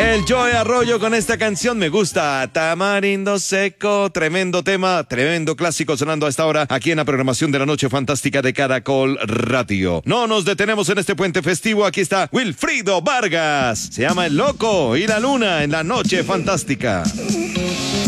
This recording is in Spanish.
El Joe Arroyo con esta canción Me Gusta, Tamarindo Seco, tremendo tema, tremendo clásico sonando a esta hora aquí en la programación de la Noche Fantástica de Caracol Radio. No nos detenemos en este puente festivo, aquí está Wilfrido Vargas, se llama El Loco y la Luna en la Noche Fantástica.